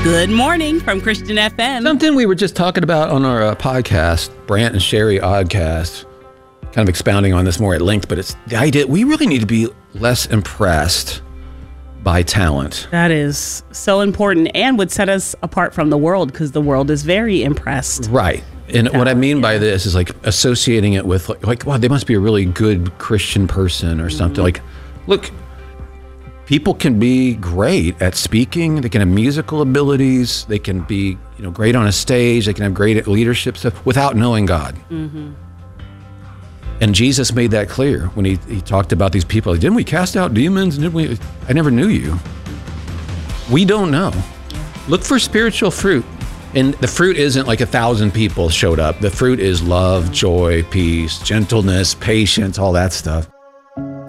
Good morning from Christian FM. Something we were just talking about on our podcast, Brant and Sherry Oddcast, kind of expounding on this more at length, but it's the idea we really need to be less impressed by talent. That is so important and would set us apart from the world because the world is very impressed. Right. And what I mean by this is like associating it with like, wow, they must be a really good Christian person or something. Like, look, people can be great at speaking. They can have musical abilities. They can be, great on a stage. They can have great leadership stuff without knowing God. Mm-hmm. And Jesus made that clear when he talked about these people. Like, didn't we cast out demons? I never knew you. We don't know. Look for spiritual fruit. And the fruit isn't like 1,000 people showed up. The fruit is love, joy, peace, gentleness, patience, all that stuff.